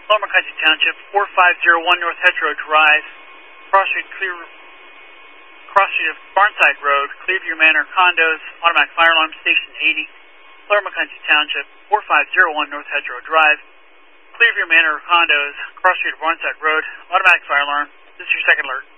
Lower McCunty Township, 4501 North Hedgerow Drive, cross street of Barnside Road, Clearview Manor Condos, automatic fire alarm, Station 80. Lower McCunty Township, 4501 North Hedgerow Drive, Clearview Manor Condos, cross street of Barnside Road, automatic fire alarm. This is your second alert.